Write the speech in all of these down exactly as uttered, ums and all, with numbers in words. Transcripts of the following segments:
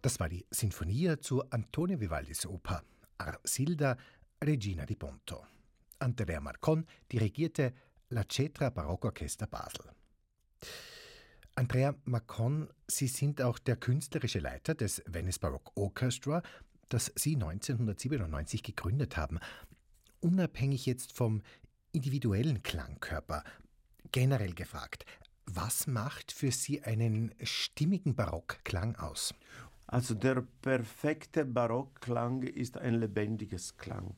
Das war die Sinfonia zu Antonio Vivaldis Oper Arsilda, Regina di Ponto. Andrea Marcon dirigierte La Cetra Barockorchester Basel. Andrea Marcon, Sie sind auch der künstlerische Leiter des Venice Baroque Orchestra, das Sie neunzehnhundertsiebenundneunzig gegründet haben. Unabhängig jetzt vom individuellen Klangkörper, generell gefragt, was macht für Sie einen stimmigen Barockklang aus? Also der perfekte Barockklang ist ein lebendiges Klang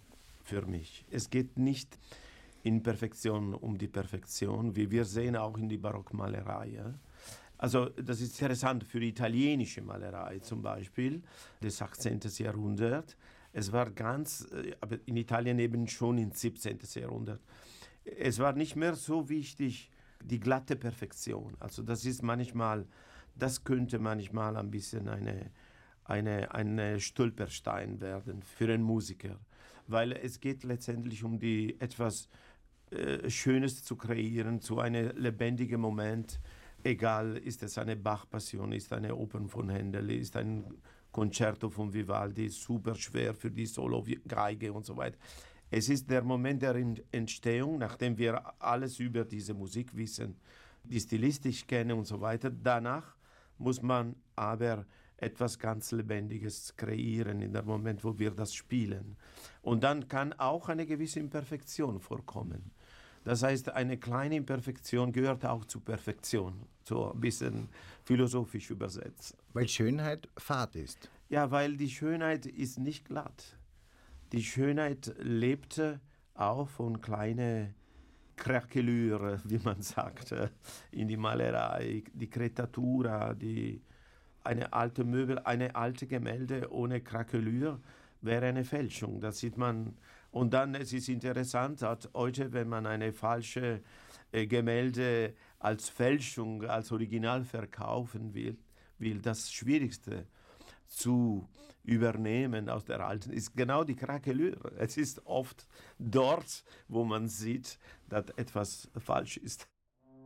für mich. Es geht nicht in Perfektion um die Perfektion, wie wir sehen auch in die Barockmalerei. Ja? Also das ist interessant für die italienische Malerei zum Beispiel des achtzehnten. Jahrhunderts. Es war ganz, aber in Italien eben schon im siebzehnten. Jahrhundert. Es war nicht mehr so wichtig, die glatte Perfektion. Also das ist manchmal, das könnte manchmal ein bisschen eine, eine, eine Stolperstein werden für einen Musiker. Weil es geht letztendlich um die etwas äh, Schönes zu kreieren, zu einem lebendigen Moment. Egal, ist es eine Bach-Passion, ist eine Oper von Händel, ist ein Concerto von Vivaldi, super schwer für die Solo-Geige und so weiter. Es ist der Moment der Entstehung, nachdem wir alles über diese Musik wissen, die Stilistik kennen und so weiter. Danach muss man aber etwas ganz Lebendiges kreieren in dem Moment, wo wir das spielen. Und dann kann auch eine gewisse Imperfektion vorkommen. Das heißt, eine kleine Imperfektion gehört auch zur Perfektion, so ein bisschen philosophisch übersetzt. Weil Schönheit Fahrt ist. Ja, weil die Schönheit ist nicht glatt. Die Schönheit lebte auch von kleinen Krakelüren, wie man sagt, in die Malerei, die Cretatura, die, eine alte Möbel, eine alte Gemälde ohne Krakelür wäre eine Fälschung. Das sieht man. Und dann, es ist interessant, dass heute, wenn man eine falsche äh, Gemälde als Fälschung, als Original verkaufen will, will das Schwierigste zu übernehmen aus der alten, ist genau die Krakelür. Es ist oft dort, wo man sieht, dass etwas falsch ist.